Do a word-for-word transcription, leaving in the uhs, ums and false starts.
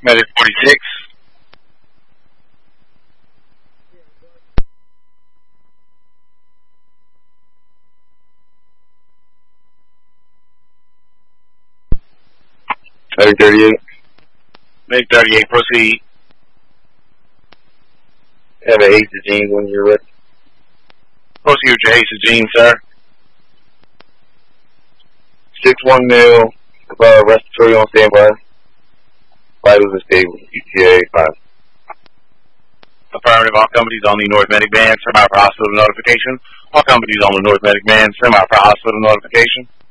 Medic forty-six. Medic thirty-eight. Medic thirty-eight, proceed. Have an Acetylgene when you're ready. Proceed with your Acetylgene, sir. six one mil, uh, respiratory on standby. Vitals are stable. E T A five. Affirmative, all companies on the North Medic Band, semi for hospital notification. All companies on the North Medic Band, semi for hospital notification.